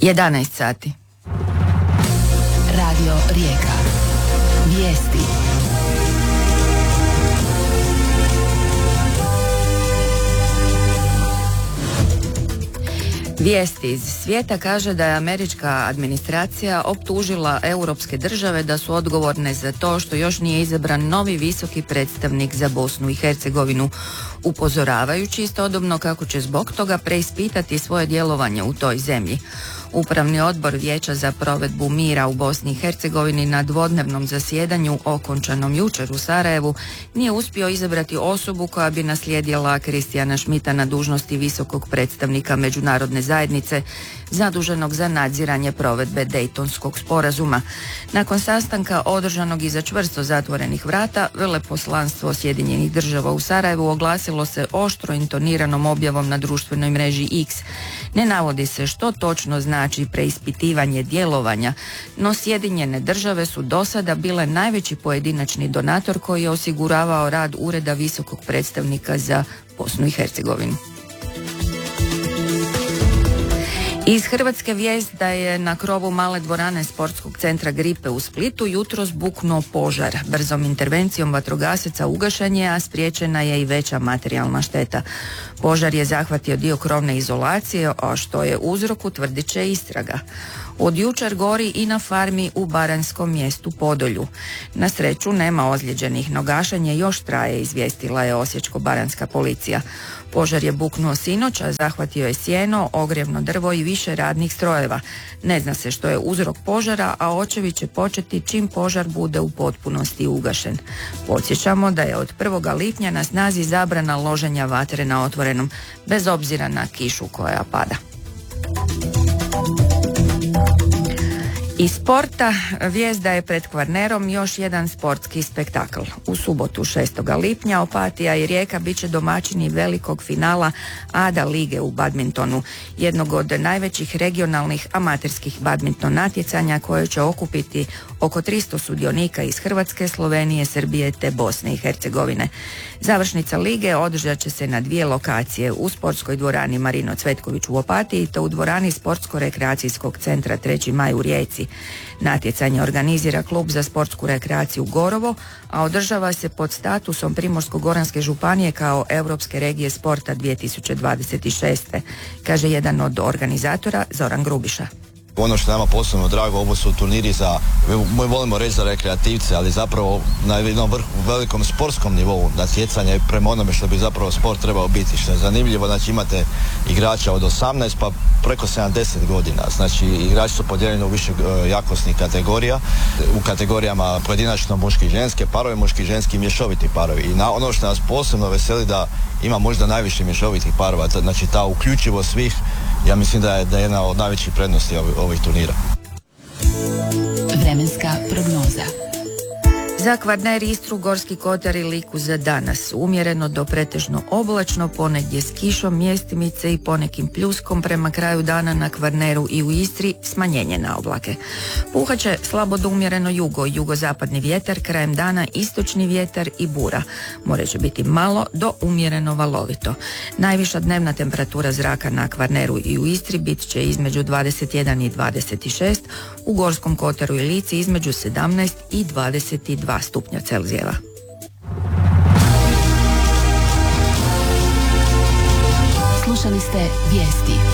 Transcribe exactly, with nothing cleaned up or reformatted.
jedanaest sati. Radio Rijeka. Vijesti. Vijesti iz svijeta kaže da je američka administracija optužila europske države da su odgovorne za to što još nije izabran novi visoki predstavnik za Bosnu i Hercegovinu, upozoravajući istodobno kako će zbog toga preispitati svoje djelovanje u toj zemlji. Upravni odbor Vijeća za provedbu mira u Bosni i Hercegovini na dvodnevnom zasjedanju okončanom jučer u Sarajevu nije uspio izabrati osobu koja bi naslijedila Kristijana Schmidta na dužnosti visokog predstavnika međunarodne zajednice zaduženog za nadziranje provedbe Dejtonskog sporazuma. Nakon sastanka održanog iza čvrsto zatvorenih vrata, veleposlanstvo Sjedinjenih država u Sarajevu oglasilo se oštro intoniranom objavom na društvenoj mreži X. Ne navodi se što točno znači preispitivanje djelovanja, no Sjedinjene države su do sada bile najveći pojedinačni donator koji je osiguravao rad Ureda visokog predstavnika za Bosnu i Hercegovinu. Iz Hrvatske vijest da je na krovu male dvorane sportskog centra Gripe u Splitu jutros buknuo požar. Brzom intervencijom vatrogasaca ugašen je, a spriječena je i veća materijalna šteta. Požar je zahvatio dio krovne izolacije, a što je uzrok utvrdit će istraga. Od jučer gori i na farmi u baranjskom mjestu Podolju. Na sreću nema ozlijeđenih, no gašenje još traje, izvijestila je osječko-baranjska policija. Požar je buknuo sinoć, a zahvatio je sjeno, ogrjevno drvo i više radnih strojeva. Ne zna se što je uzrok požara, a očevi će početi čim požar bude u potpunosti ugašen. Podsjećamo da je od prvog lipnja na snazi zabrana loženja vatre na otvorenom, bez obzira na kišu koja pada. Iz sporta vijest da je pred Kvarnerom još jedan sportski spektakl. U subotu šestog lipnja Opatija i Rijeka bit će domaćini velikog finala A D A lige u badmintonu, jednog od najvećih regionalnih amaterskih badminton natjecanja koje će okupiti oko tristo sudionika iz Hrvatske, Slovenije, Srbije te Bosne i Hercegovine. Završnica lige održat će se na dvije lokacije, u sportskoj dvorani Marino Cvetković u Opatiji te u dvorani Sportsko-rekreacijskog centra treći maj u Rijeci. Natjecanje organizira klub za sportsku rekreaciju Gorovo, a održava se pod statusom Primorsko-goranske županije kao Europske regije sporta dvije tisuće dvadeset šest. kaže jedan od organizatora Zoran Grubiša. Ono što je nama posebno drago, ovo su turniri za, mi volimo reći za rekreativce, ali zapravo na jednom vrhu, velikom sportskom nivou natjecanja i prema onome što bi zapravo sport trebao biti. Što je zanimljivo, znači imate igrača od osamnaest pa preko sedamdeset godina, znači igrači su podijeljeni u više jakosnih kategorija, u kategorijama pojedinačno muški i ženske, parovi muški i ženski, mješoviti parovi. I na, ono što nas posebno veseli da ima možda najviše mješovitih parova, znači ta uključivost svih, ja mislim da je, da je jedna od najvećih prednosti ovih, ovih turnira. Vremenska prognoza. Za Kvarner, Istru, Gorski kotar i Liku za danas umjereno do pretežno oblačno, ponegdje s kišom, mjestimice i ponekim pljuskom, prema kraju dana na Kvarneru i u Istri smanjenje na oblake. Puhaće slabo do umjereno jugo i jugozapadni vjetar, krajem dana istočni vjetar i bura. More će biti malo do umjereno valovito. Najviša dnevna temperatura zraka na Kvarneru i u Istri bit će između dvadeset jedan i dvadeset šest, u Gorskom kotaru i Lici između sedamnaest i dvadeset dva stupnja Celzijeva. Slušali ste vijesti.